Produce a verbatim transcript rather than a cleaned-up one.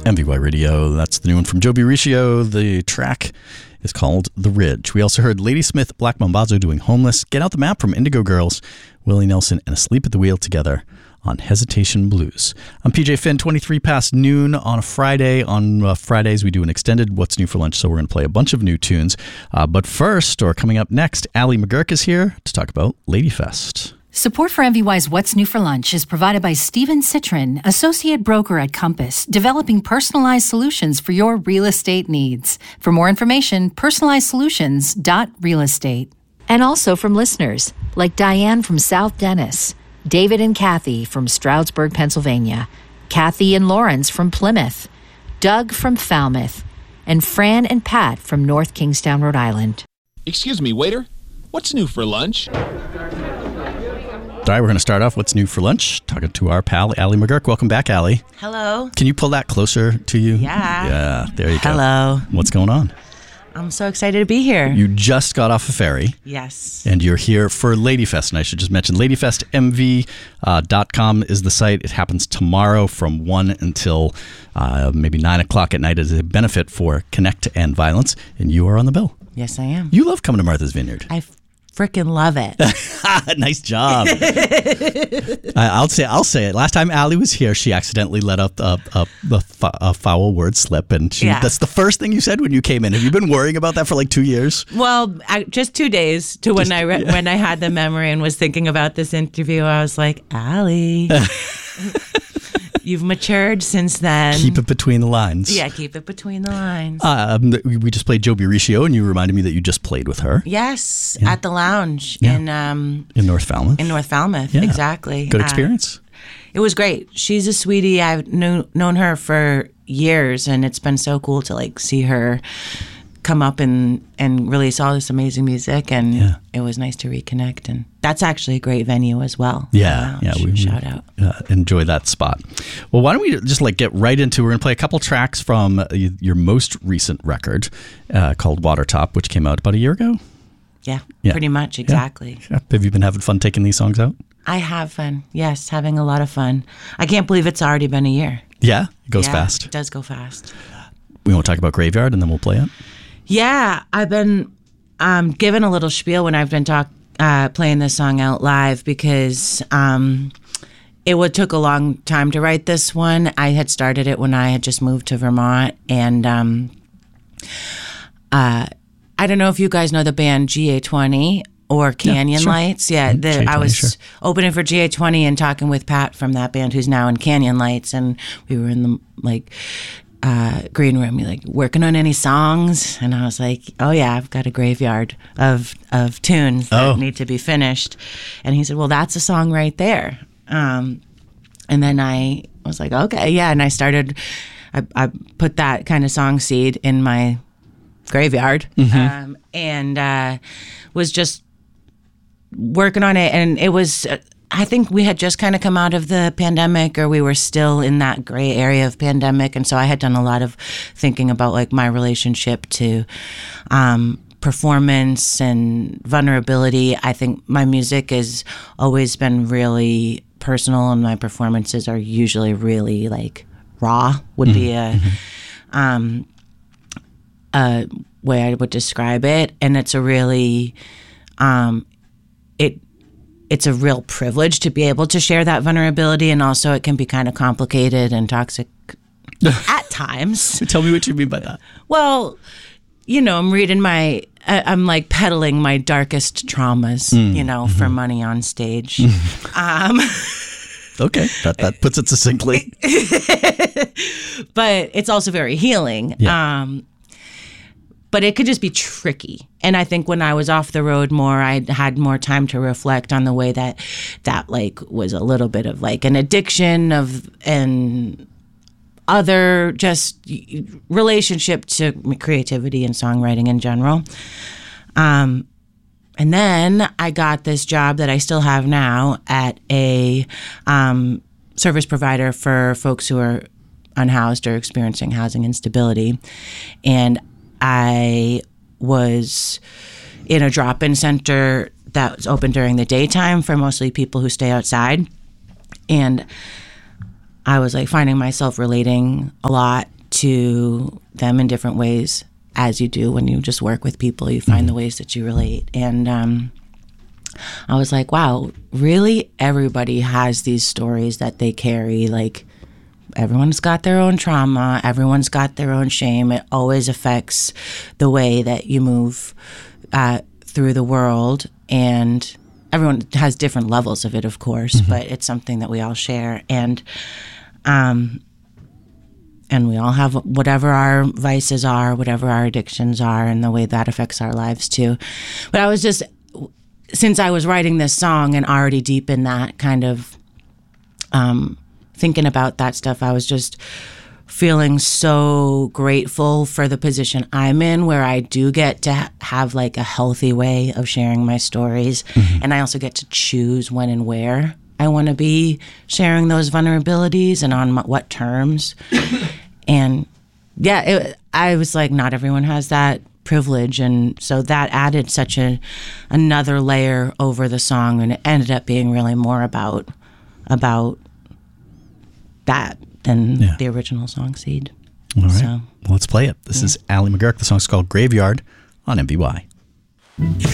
M V Y Radio. That's the new one from Joe Riccio. The track is called The Ridge. We also heard Ladysmith Black Mambazo doing Homeless, Get Out the Map from Indigo Girls, Willie Nelson and Asleep at the Wheel together on Hesitation Blues. I'm P J Finn, twenty-three past noon on a Friday. On uh, Fridays, we do an extended What's New for Lunch, so we're going to play a bunch of new tunes. Uh, but first, or coming up next, Ali McGurk is here to talk about Ladyfest. Support for M V Y's What's New for Lunch is provided by Steven Citrin, Associate Broker at Compass, developing personalized solutions for your real estate needs. For more information, personalized solutions dot real estate. And also from listeners like Diane from South Dennis, David and Kathy from Stroudsburg, Pennsylvania, Kathy and Lawrence from Plymouth, Doug from Falmouth, and Fran and Pat from North Kingstown, Rhode Island. Excuse me, waiter. What's new for lunch? All right, we're going to start off What's New for Lunch, talking to our pal, Ali McGurk. Welcome back, Ali. Hello. Can you pull that closer to you? Yeah. Yeah, there you go. Hello. What's going on? I'm so excited to be here. You just got off a ferry. Yes. And you're here for Ladyfest. And I should just mention, ladyfest m v dot com is the site. It happens tomorrow from one until uh, maybe nine o'clock at night as a benefit for Connect to End Violence. And you are on the bill. Yes, I am. You love coming to Martha's Vineyard. I freaking love it. Nice job. I, I'll say I'll say it. Last time Ali was here, she accidentally let up a, a, a, a foul word slip, and she, Yeah. that's the first thing you said when you came in. Have you been worrying about that for like two years? Well, I, just two days to when Just- I re- yeah. when I had the memory and was thinking about this interview, I was like, Allie, you've matured since then. Keep it between the lines. Yeah, keep it between the lines. Um, we we just played Joe Riccio, and you reminded me that you just played with her yes, at the lounge Yeah. in um in North Falmouth. in North Falmouth. Yeah. Exactly. Good Uh, experience. It was great. She's a sweetie. I've knew, known her for years, and it's been so cool to like see her come up and, and release all this amazing music. And Yeah. it was nice to reconnect. And that's actually a great venue as well. Yeah, The yeah. lounge. We, Shout we, out. Uh, enjoy that spot. Well, why don't we just like get right into? We're going to play a couple tracks from uh, your most recent record uh, called Watertop, which came out about a year ago. Yeah, Yeah. pretty much. Exactly. Yeah. Have you been having fun taking these songs out? I have fun. Yes, having a lot of fun. I can't believe it's already been a year. Yeah, it goes Yeah, fast. It does go fast. We want to talk about Graveyard, and then we'll play it. Yeah, I've been um, given a little spiel when I've been talk, uh, playing this song out live because um, it would took a long time to write this one. I had started it when I had just moved to Vermont, and um, uh, I don't know if you guys know the band G A twenty or Canyon sure. Lights. Yeah, Mhm. the, G A twenty, I was sure. opening for G A twenty and talking with Pat from that band who's now in Canyon Lights, and we were in the like uh, green room. You're like, working on any songs? And I was like, oh yeah, I've got a graveyard of of tunes that Oh. need to be finished. And he said, well, that's a song right there. Um, and then I was like, okay, yeah. And I started, I, I put that kind of song seed in my graveyard, um, and uh, was just working on it. And it was, uh, I think we had just kind of come out of the pandemic, or we were still in that gray area of pandemic. And so I had done a lot of thinking about like my relationship to um, performance and vulnerability. I think my music has always been really personal, and my performances are usually really like raw, would be a, um, a way I would describe it. And it's a really, um, it, it's a real privilege to be able to share that vulnerability, and also it can be kind of complicated and toxic at times. Tell me what you mean by that. Well, you know, I'm reading my, I- I'm like peddling my darkest traumas, you know, for money on stage. um, Okay, that, that puts it succinctly. but it's also very healing. Yeah. Um, but it could just be tricky. And I think when I was off the road more, I had more time to reflect on the way that that like was a little bit of like an addiction of and other just relationship to creativity and songwriting in general. Um, and then I got this job that I still have now at a um, service provider for folks who are unhoused or experiencing housing instability. And I was in a drop-in center that was open during the daytime for mostly people who stay outside. And I was like finding myself relating a lot to them in different ways, as you do when you just work with people. You find mm-hmm. the ways that you relate. And um, I was like, wow, really everybody has these stories that they carry. Like, everyone's got their own trauma. Everyone's got their own shame. It always affects the way that you move uh, through the world. And everyone has different levels of it, of course, mm-hmm. but it's something that we all share. And um, and we all have whatever our vices are, whatever our addictions are, and the way that affects our lives too. But I was just, since I was writing this song and already deep in that kind of um, thinking about that stuff, I was just feeling so grateful for the position I'm in, where I do get to ha- have like a healthy way of sharing my stories. Mm-hmm. And I also get to choose when and where I want to be sharing those vulnerabilities and on my, what terms. And yeah, it, I was like, not everyone has that privilege. And so that added such a another layer over the song. And it ended up being really more about, about that than yeah. the original song Seed. All right. So, well, let's play it. This yeah. is Ally McGurk. The song's called Graveyard on M B Y.